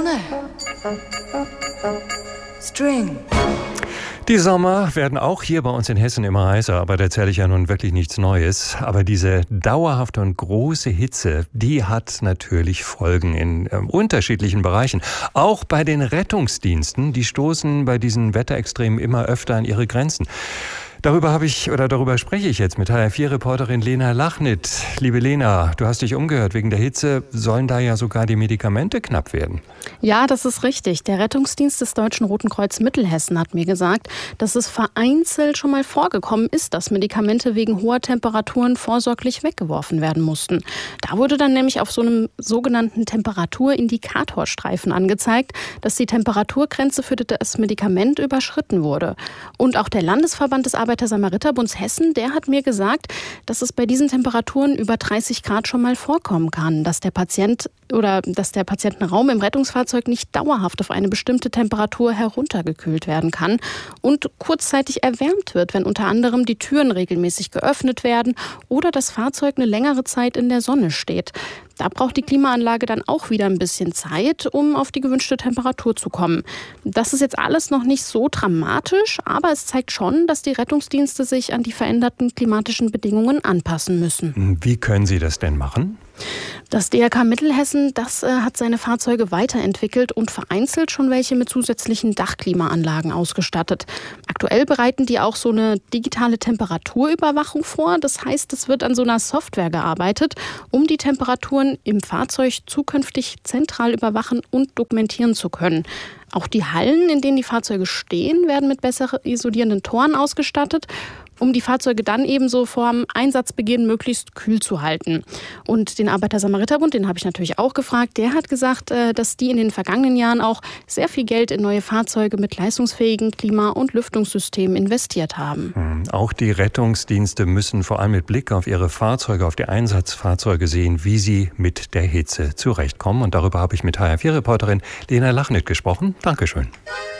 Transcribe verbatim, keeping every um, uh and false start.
Junge. String. Die Sommer werden auch hier bei uns in Hessen immer heißer, aber da erzähle ich ja nun wirklich nichts Neues. Aber diese dauerhafte und große Hitze, die hat natürlich Folgen in äh, unterschiedlichen Bereichen. Auch bei den Rettungsdiensten, die stoßen bei diesen Wetterextremen immer öfter an ihre Grenzen. Darüber habe ich oder darüber spreche ich jetzt mit H R vier Reporterin Lena Lachnit. Liebe Lena, du hast dich umgehört. Wegen der Hitze sollen da ja sogar die Medikamente knapp werden. Ja, das ist richtig. Der Rettungsdienst des Deutschen Roten Kreuz Mittelhessen hat mir gesagt, dass es vereinzelt schon mal vorgekommen ist, dass Medikamente wegen hoher Temperaturen vorsorglich weggeworfen werden mussten. Da wurde dann nämlich auf so einem sogenannten Temperaturindikatorstreifen angezeigt, dass die Temperaturgrenze für das Medikament überschritten wurde. Und auch der Landesverband des Arbeiter-Samariter-Bunds Hessen, der hat mir gesagt, dass es bei diesen Temperaturen über dreißig Grad schon mal vorkommen kann, dass der Patient oder dass der Patientenraum im Rettungsfahrzeug nicht dauerhaft auf eine bestimmte Temperatur heruntergekühlt werden kann und kurzzeitig erwärmt wird, wenn unter anderem die Türen regelmäßig geöffnet werden oder das Fahrzeug eine längere Zeit in der Sonne steht. Da braucht die Klimaanlage dann auch wieder ein bisschen Zeit, um auf die gewünschte Temperatur zu kommen. Das ist jetzt alles noch nicht so dramatisch, aber es zeigt schon, dass die Rettungsdienste sich an die veränderten klimatischen Bedingungen anpassen müssen. Wie können sie das denn machen? Das D R K Mittelhessen, das äh, hat seine Fahrzeuge weiterentwickelt und vereinzelt schon welche mit zusätzlichen Dachklimaanlagen ausgestattet. Aktuell bereiten die auch so eine digitale Temperaturüberwachung vor. Das heißt, es wird an so einer Software gearbeitet, um die Temperaturen im Fahrzeug zukünftig zentral überwachen und dokumentieren zu können. Auch die Hallen, in denen die Fahrzeuge stehen, werden mit besser isolierenden Toren ausgestattet, um die Fahrzeuge dann ebenso vor dem Einsatzbeginn möglichst kühl zu halten. Und den Arbeiter-Samariter-Bund, den habe ich natürlich auch gefragt, der hat gesagt, dass die in den vergangenen Jahren auch sehr viel Geld in neue Fahrzeuge mit leistungsfähigen Klima- und Lüftungssystemen investiert haben. Auch die Rettungsdienste müssen vor allem mit Blick auf ihre Fahrzeuge, auf die Einsatzfahrzeuge sehen, wie sie mit der Hitze zurechtkommen. Und darüber habe ich mit H R vier Reporterin Lena Lachnit gesprochen. Dankeschön.